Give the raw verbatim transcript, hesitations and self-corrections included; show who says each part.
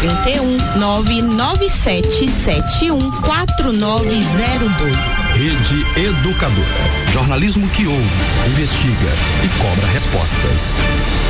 Speaker 1: trinta e um, nove nove sete sete um quatro nove zero dois.
Speaker 2: Rede Educadora. Jornalismo que ouve, investiga e cobra respostas.